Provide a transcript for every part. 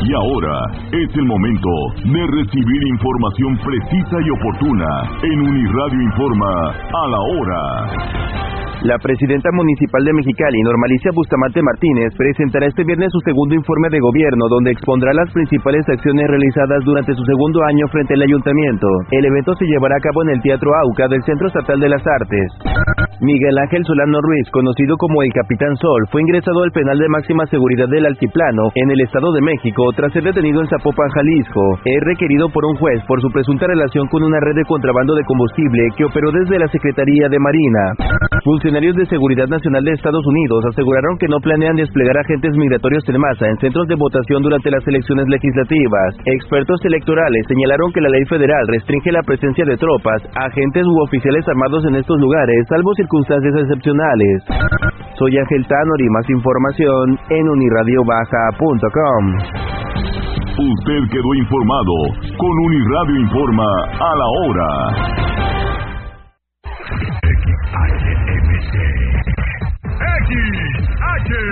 Y ahora es el momento de recibir información precisa y oportuna en Uniradio Informa a la hora. La presidenta municipal de Mexicali, Norma Alicia Bustamante Martínez, presentará este viernes su segundo informe de gobierno, donde expondrá las principales acciones realizadas durante su segundo año frente al ayuntamiento. El evento se llevará a cabo en el Teatro Auca del Centro Estatal de las Artes. Miguel Ángel Solano Ruiz, conocido como el Capitán Sol, fue ingresado al penal de máxima seguridad del Altiplano, en el Estado de México, tras ser detenido en Zapopan, Jalisco. Es requerido por un juez por su presunta relación con una red de contrabando de combustible que operó desde la Secretaría de Marina. Funcionarios de Seguridad Nacional de Estados Unidos aseguraron que no planean desplegar agentes migratorios en masa en centros de votación durante las elecciones legislativas. Expertos electorales señalaron que la ley federal restringe la presencia de tropas, agentes u oficiales armados en estos lugares, salvo circunstancias excepcionales. Soy Ángel Tanor y más información en unirradiobaja.com. Usted quedó informado con Uniradio Informa a la hora. XHMG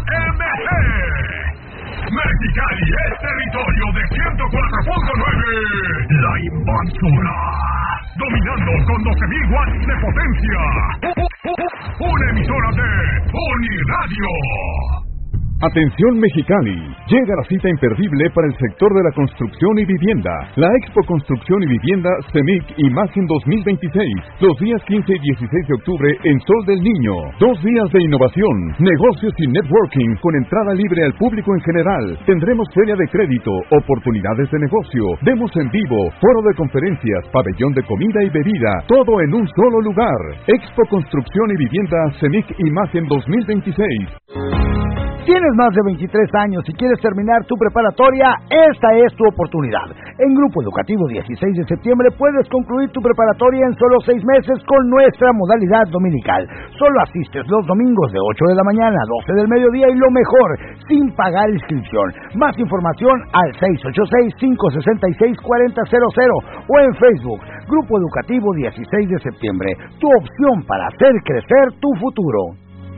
Mexicali es territorio de 104.9. La Invasora, dominando con 12,000 watts de potencia. Una emisora de Uniradio. Atención Mexicali, llega la cita imperdible para el sector de la construcción y vivienda. La Expo Construcción y Vivienda CEMIC Imagen 2026, los días 15 y 16 de octubre en Sol del Niño. 2 días de innovación, negocios y networking con entrada libre al público en general. Tendremos feria de crédito, oportunidades de negocio, demos en vivo, foro de conferencias, pabellón de comida y bebida, todo en un solo lugar. Expo Construcción y Vivienda CEMIC Imagen 2026. ¿Tienes más de 23 años y quieres terminar tu preparatoria? Esta es tu oportunidad. En Grupo Educativo 16 de septiembre puedes concluir tu preparatoria en solo 6 meses con nuestra modalidad dominical. Solo asistes los domingos de 8 de la mañana a 12 del mediodía y lo mejor, sin pagar inscripción. Más información al 686-566-4000 o en Facebook, Grupo Educativo 16 de septiembre. Tu opción para hacer crecer tu futuro.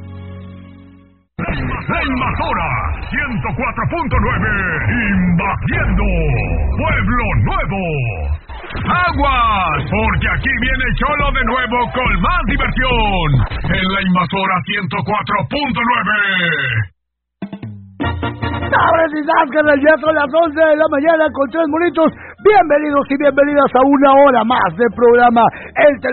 La Invasora 104.9, invadiendo Pueblo Nuevo. ¡Aguas! Porque aquí viene Cholo de nuevo con más diversión en La Invasora 104.9. ¡Sabres y Sáscaras! Ya son las 11 de la mañana con 3 minutos. Bienvenidos y bienvenidas a una hora más del programa El